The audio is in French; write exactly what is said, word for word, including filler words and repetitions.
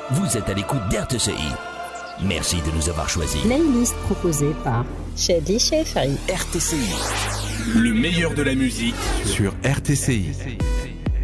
Vous êtes à l'écoute d'R T C I. Merci de nous avoir choisis. Playlist proposée par Shadi Shefari. R T C I. Le meilleur de la musique sur R T C I.